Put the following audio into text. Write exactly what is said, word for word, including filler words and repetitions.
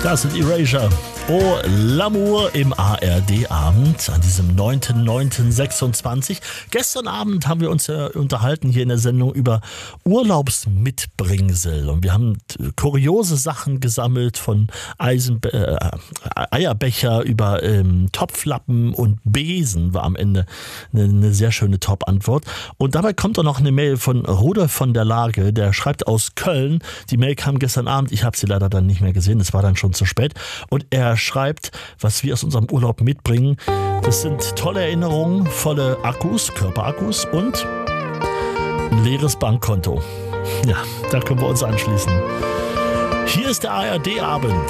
Das sind Erasure. Oh, L'amour im A R D-Abend an diesem neunten neunten sechsundzwanzig. Gestern Abend haben wir uns ja unterhalten hier in der Sendung über Urlaubsmitbringsel. Und wir haben kuriose Sachen gesammelt, von Eisen, äh, Eierbecher über ähm, Topflappen und Besen war am Ende eine, eine sehr schöne Top-Antwort. Und dabei kommt auch noch eine Mail von Rudolf von der Lage, der schreibt aus Köln. Die Mail kam gestern Abend, ich habe sie leider dann nicht mehr gesehen, es war dann schon zu spät. Und er schreibt, was wir aus unserem Urlaub mitbringen. Das sind tolle Erinnerungen, volle Akkus, Körperakkus und ein leeres Bankkonto. Ja, da können wir uns anschließen. Hier ist der A R D-Abend.